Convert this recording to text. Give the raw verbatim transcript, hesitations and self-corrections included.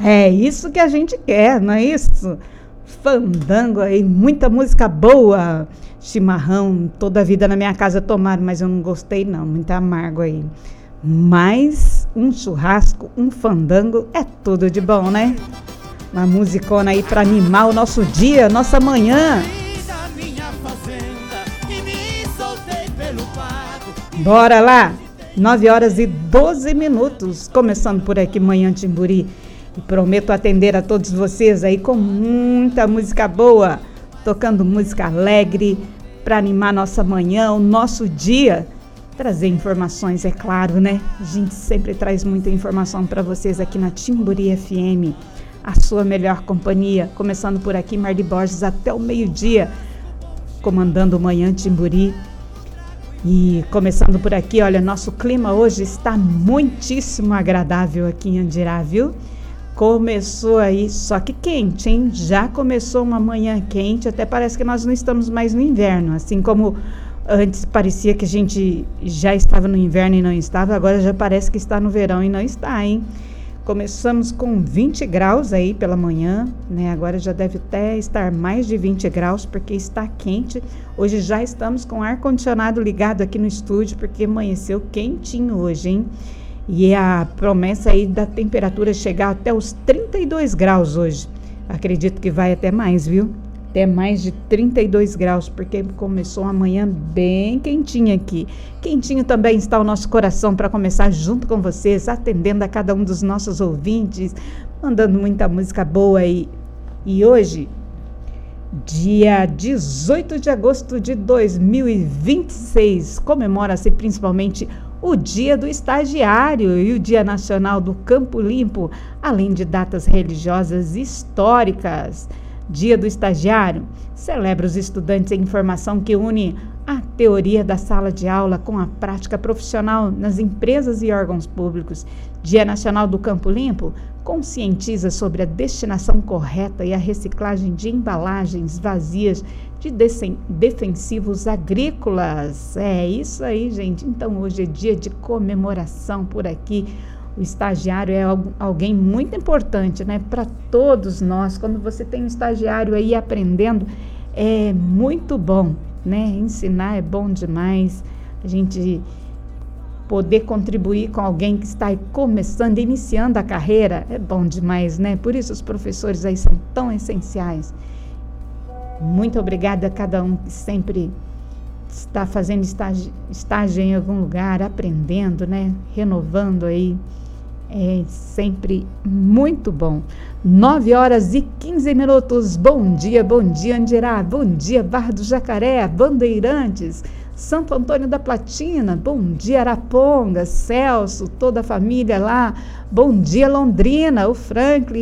É isso que a gente quer, não é isso? Fandango aí, muita música boa. Chimarrão, toda a vida na minha casa tomaram, mas eu não gostei não, muito amargo aí. Mas um churrasco, um fandango é tudo de bom, né? Uma musicona aí pra animar o nosso dia, nossa manhã. Bora lá! nove horas e doze minutos, começando por aqui, Manhã Timburi. E prometo atender a todos vocês aí com muita música boa, tocando música alegre, para animar nossa manhã, o nosso dia. Trazer informações, é claro, né? A gente sempre traz muita informação para vocês aqui na Timburi F M, a sua melhor companhia. Começando por aqui, Marli Borges, até o meio-dia, comandando o Manhã Timburi. E começando por aqui, olha, nosso clima hoje está muitíssimo agradável aqui em Andirá, viu? Começou aí, só que quente, hein? Já começou uma manhã quente, até parece que nós não estamos mais no inverno, assim como antes parecia que a gente já estava no inverno e não estava, agora já parece que está no verão e não está, hein? Começamos com vinte graus aí pela manhã, né? Agora já deve até estar mais de vinte graus, porque está quente. Hoje já estamos com o ar-condicionado ligado aqui no estúdio, porque amanheceu quentinho hoje, hein? E a promessa aí da temperatura chegar até os trinta e dois graus hoje. Acredito que vai até mais, viu? Até mais de trinta e dois graus, porque começou uma manhã bem quentinha aqui. Quentinho também está o nosso coração para começar junto com vocês, atendendo a cada um dos nossos ouvintes, mandando muita música boa aí. E hoje, dia dezoito de agosto de dois mil e vinte e seis, comemora-se principalmente o Dia do Estagiário e o Dia Nacional do Campo Limpo, além de datas religiosas históricas. Dia do Estagiário celebra os estudantes em formação que une a teoria da sala de aula com a prática profissional nas empresas e órgãos públicos. Dia Nacional do Campo Limpo conscientiza sobre a destinação correta e a reciclagem de embalagens vazias de defensivos agrícolas. É isso aí, gente. Então, hoje é dia de comemoração por aqui. O estagiário é alguém muito importante, né, para todos nós. Quando você tem um estagiário aí aprendendo, é muito bom, né? Ensinar é bom demais. A gente poder contribuir com alguém que está aí começando, iniciando a carreira, é bom demais, né? Por isso os professores aí são tão essenciais. Muito obrigada a cada um que sempre está fazendo estágio, estágio em algum lugar, aprendendo, né? Renovando aí. É sempre muito bom. nove horas e quinze minutos. Bom dia, bom dia, Andirá. Bom dia, Barra do Jacaré, Bandeirantes, Santo Antônio da Platina. Bom dia, Araponga, Celso, toda a família lá. Bom dia, Londrina, o Franklin.